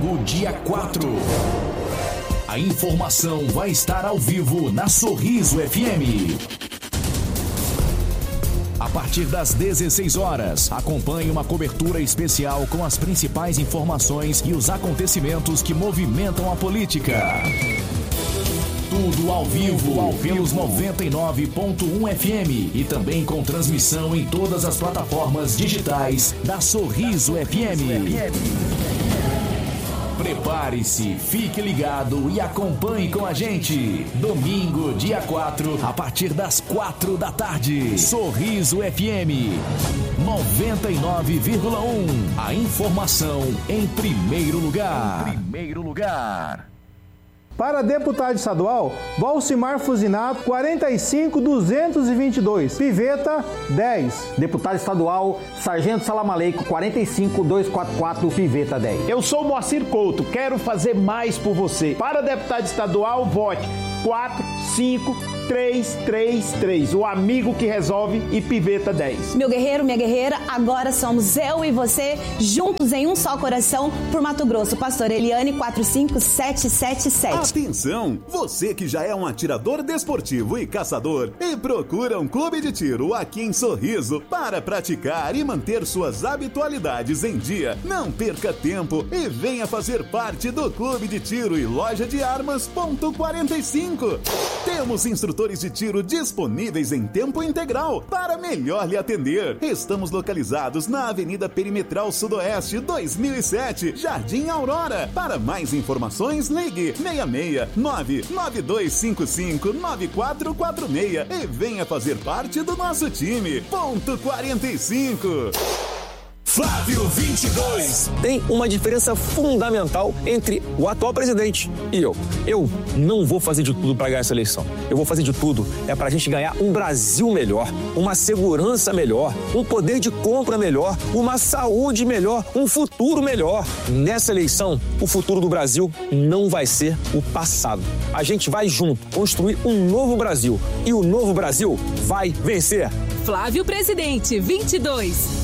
domingo, dia 4. A informação vai estar ao vivo na Sorriso FM. A partir das 16 horas, acompanhe uma cobertura especial com as principais informações e os acontecimentos que movimentam a política. Tudo ao vivo, pelos 99.1 FM e também com transmissão em todas as plataformas digitais da Sorriso FM. Prepare-se, fique ligado e acompanhe com a gente. Domingo, dia 4, a partir das 4 da tarde. Sorriso FM 99,1. A informação em primeiro lugar. Para deputado estadual, Valcimar Fusinato, 45.222. Piveta, 10. Deputado estadual, Sargento Salamaleico, 45.244. Piveta, 10. Eu sou Moacir Couto, quero fazer mais por você. Para deputado estadual, vote 45333. O amigo que resolve e Piveta 10. Meu guerreiro, minha guerreira, agora somos eu e você, juntos em um só coração, por Mato Grosso. Pastor Eliane, 45777. Atenção! Você que já é um atirador desportivo e caçador e procura um clube de tiro aqui em Sorriso para praticar e manter suas habitualidades em dia, não perca tempo e venha fazer parte do Clube de Tiro e Loja de Armas Ponto 45. Temos instrutores de tiro disponíveis em tempo integral para melhor lhe atender. Estamos localizados na Avenida Perimetral Sudoeste 2007, Jardim Aurora. Para mais informações, ligue 66992559446 e venha fazer parte do nosso time. Ponto 45. Flávio 22. Tem uma diferença fundamental entre o atual presidente e eu. Eu não vou fazer de tudo para ganhar essa eleição. Eu vou fazer de tudo para a gente ganhar um Brasil melhor, uma segurança melhor, um poder de compra melhor, uma saúde melhor, um futuro melhor. Nessa eleição, o futuro do Brasil não vai ser o passado. A gente vai junto construir um novo Brasil e o novo Brasil vai vencer. Flávio Presidente 22.